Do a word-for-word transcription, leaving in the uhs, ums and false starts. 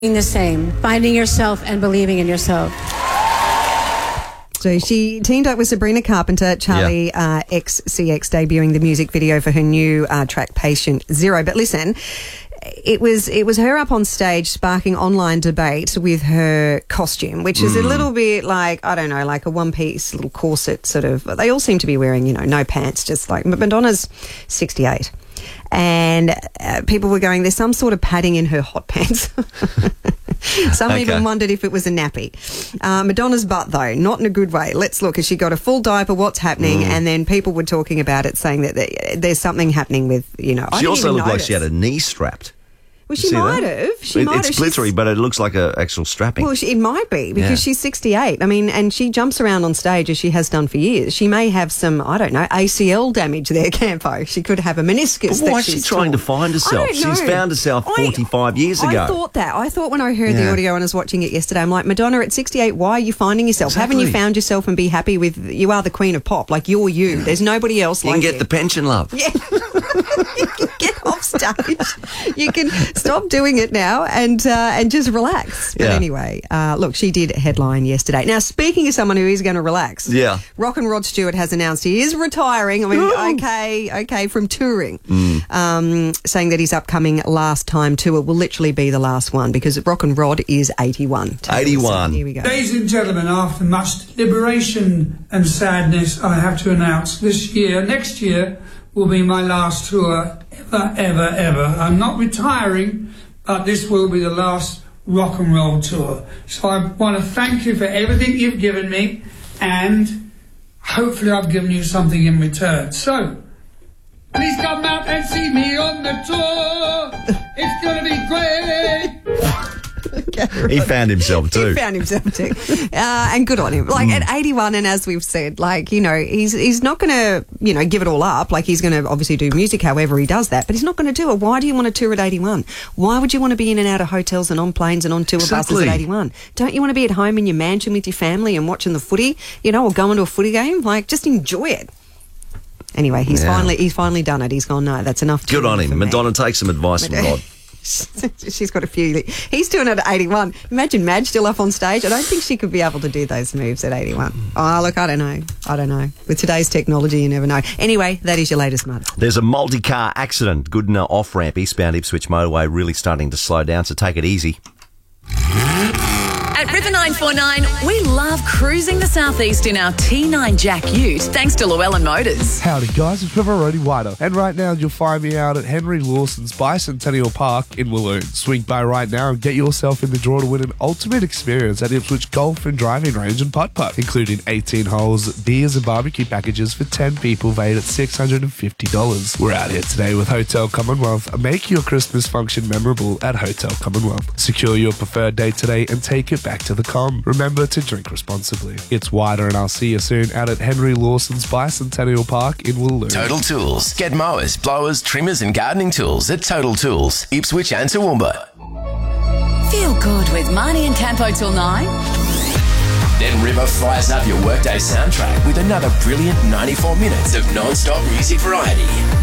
the same, finding yourself and believing in yourself. So she teamed up with Sabrina Carpenter, Charlie yeah. uh, X C X, debuting the music video for her new uh, track Patient Zero. But listen, it was it was her up on stage sparking online debate with her costume, which is mm. a little bit like, I don't know, like a one-piece little corset sort of. They all seem to be wearing, you know, no pants, just like Madonna's sixty-eight. And uh, people were going, there's some sort of padding in her hot pants. Some okay. even wondered if it was a nappy. Uh, Madonna's butt, though, not in a good way. Let's look. Has she got a full diaper? What's happening? Mm. And then people were talking about it, saying that there's something happening with, you know, I She also looked notice. like she had a knee strapped. Well, she might that? have. She it, might it's have. glittery, She's, but it looks like an actual strapping. Well, she, it might be, because yeah. she's sixty-eight. I mean, and she jumps around on stage as she has done for years. She may have some, I don't know, A C L damage there, Campo. She could have a meniscus. But why is she trying torn. to find herself? I don't know. She's found herself forty-five I, years ago. I thought that. I thought when I heard yeah. the audio and I was watching it yesterday, I'm like, Madonna, at sixty-eight, why are you finding yourself? Exactly. Haven't you found yourself and be happy with, you are the queen of pop. Like, you're you. There's nobody else you like you. You can get the pension, love. Yeah. You can get off stage. You can stop doing it now and uh, and just relax. But yeah. anyway, uh, look, she did headline yesterday. Now, speaking of someone who is going to relax, yeah. Rock and Rod Stewart has announced he is retiring. I mean, Ooh. okay, okay, from touring, mm. um, saying that his upcoming last time tour will literally be the last one because Rock and Rod is eighty-one. eighty-one. So here we go. Ladies and gentlemen, after much deliberation and sadness, I have to announce this year, next year, will be my last tour ever, ever, ever. I'm not retiring, but this will be the last rock and roll tour. So I want to thank you for everything you've given me, and hopefully I've given you something in return. So, please come out and see me on the tour. It's going to be great. He found himself too. He found himself too. Uh, and good on him. Like mm. at eighty-one, and as we've said, like, you know, he's he's not going to, you know, give it all up. Like, he's going to obviously do music however he does that, but he's not going to do it. Why do you want to tour at eighty-one? Why would you want to be in and out of hotels and on planes and on tour exactly. buses at eighty-one? Don't you want to be at home in your mansion with your family and watching the footy, you know, or going to a footy game? Like, just enjoy it. Anyway, he's yeah. finally he's finally done it. He's gone, no, that's enough. Good on him. Madonna, take some advice from Rod. She's got a few. He's doing it at eighty-one. Imagine Madge still up on stage. I don't think she could be able to do those moves at eighty-one. Oh, look, I don't know. I don't know. With today's technology, you never know. Anyway, that is your latest mud. There's a multi-car accident. Goodna off-ramp, eastbound Ipswich motorway, really starting to slow down, so take it easy. At River nine four nine, we love cruising the southeast in our T nine Jack Ute, thanks to Llewellyn Motors. Howdy guys, it's River Roddy Wider, and right now you'll find me out at Henry Lawson's Bicentennial Park in Walloon. Swing by right now and get yourself in the draw to win an ultimate experience at Ipswich Golf and Driving Range and Putt Putt, including eighteen holes, beers and barbecue packages for ten people valued at six hundred fifty dollars. We're out here today with Hotel Commonwealth. Make your Christmas function memorable at Hotel Commonwealth. Secure your preferred date today and take it back to the com. Remember to drink responsibly. It's Wider, and I'll see you soon out at Henry Lawson's Bicentennial Park in Walloon. Total Tools. Get mowers, blowers, trimmers and gardening tools at Total Tools, Ipswich and Toowoomba. Feel good with Marnie and Campo till nine. Then River fires up your workday soundtrack with another brilliant ninety-four minutes of non-stop music variety.